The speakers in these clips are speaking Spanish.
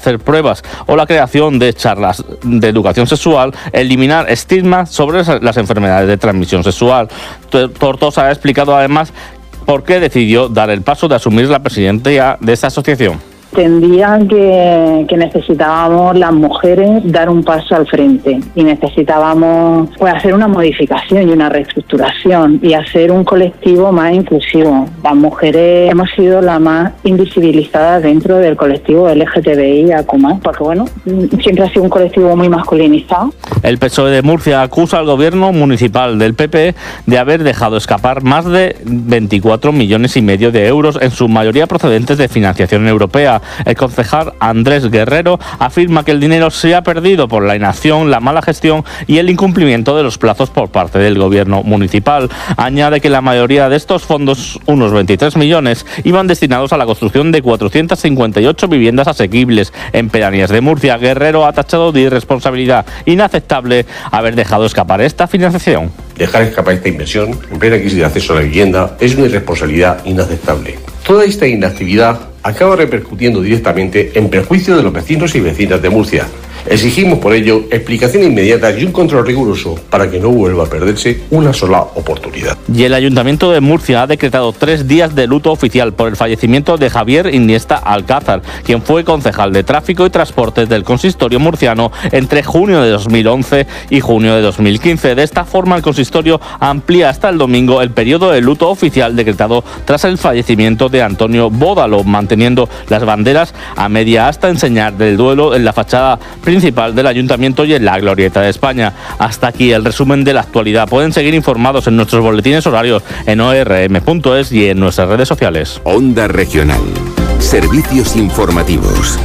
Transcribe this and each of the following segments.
hacer pruebas o la creación de charlas de educación sexual, eliminar estigmas sobre las enfermedades de transmisión sexual. Tortosa ha explicado además por qué decidió dar el paso de asumir la presidencia de esta asociación. Entendía que necesitábamos las mujeres dar un paso al frente y necesitábamos hacer una modificación y una reestructuración y hacer un colectivo más inclusivo. Las mujeres hemos sido las más invisibilizadas dentro del colectivo LGTBI+, porque siempre ha sido un colectivo muy masculinizado. El PSOE de Murcia acusa al gobierno municipal del PP de haber dejado escapar más de 24,5 millones de euros, en su mayoría procedentes de financiación europea. El concejal Andrés Guerrero afirma que el dinero se ha perdido por la inacción, la mala gestión y el incumplimiento de los plazos por parte del gobierno municipal. Añade que la mayoría de estos fondos, unos 23 millones, iban destinados a la construcción de 458 viviendas asequibles en pedanías de Murcia. Guerrero ha tachado de irresponsabilidad inaceptable haber dejado escapar esta financiación. Dejar escapar esta inversión en plena crisis de acceso a la vivienda es una irresponsabilidad inaceptable. Toda esta inactividad acaba repercutiendo directamente en perjuicio de los vecinos y vecinas de Murcia. Exigimos por ello explicaciones inmediatas y un control riguroso para que no vuelva a perderse una sola oportunidad. Y el Ayuntamiento de Murcia ha decretado 3 días de luto oficial por el fallecimiento de Javier Iniesta Alcázar, quien fue concejal de Tráfico y Transportes del consistorio murciano entre junio de 2011 y junio de 2015. De esta forma, el consistorio amplía hasta el domingo el periodo de luto oficial decretado tras el fallecimiento de Antonio Bódalo, manteniendo las banderas a media asta en señal del duelo en la fachada principal del Ayuntamiento y en la Glorieta de España. Hasta aquí el resumen de la actualidad. Pueden seguir informados en nuestros boletines horarios en orm.es y en nuestras redes sociales. Onda Regional. Servicios informativos.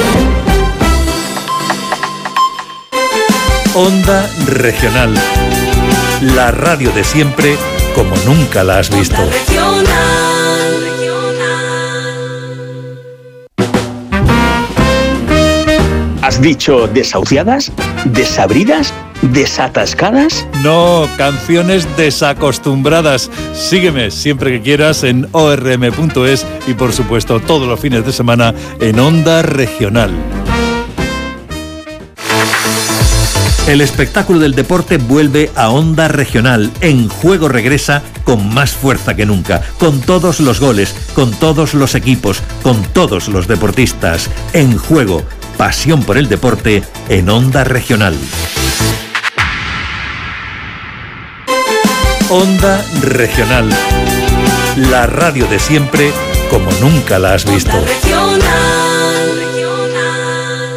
Onda Regional. La radio de siempre como nunca la has visto. ¿Has dicho desahuciadas? ¿Desabridas? ¿Desatascadas? No, canciones desacostumbradas. Sígueme siempre que quieras en orm.es y por supuesto todos los fines de semana en Onda Regional. El espectáculo del deporte vuelve a Onda Regional. En Juego regresa con más fuerza que nunca, con todos los goles, con todos los equipos, con todos los deportistas. En Juego, pasión por el deporte en Onda Regional. Onda Regional. La radio de siempre como nunca la has visto.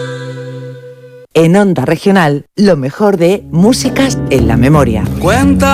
En Onda Regional, lo mejor de Músicas en la Memoria.